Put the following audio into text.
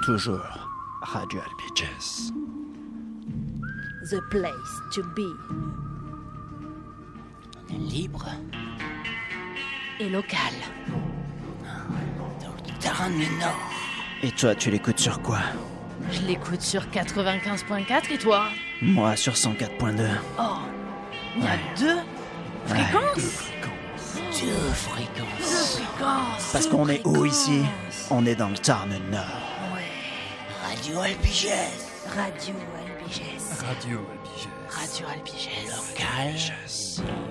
Toujours Radio Albiges. The place to be. On est libre. Et local. Dans le terrain du Nord. Et toi, tu l'écoutes sur quoi? Je l'écoute sur 95.4 et toi? Moi, sur 104.2. Oh, il y a deux fréquences? Deux fréquences. Parce qu'on est où ici? On est dans le Tarn Nord. Ouais. Radio Albiges. Radio Albiges. Radio Albiges. Radio Albiges. Local.